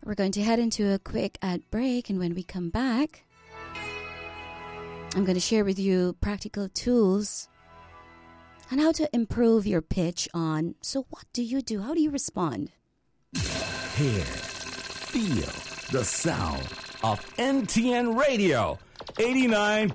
We're going to head into a quick ad break, and when we come back, I'm going to share with you practical tools on how to improve your pitch on So What Do You Do? How do you respond? Hear, feel the sound of NTN Radio 89.3.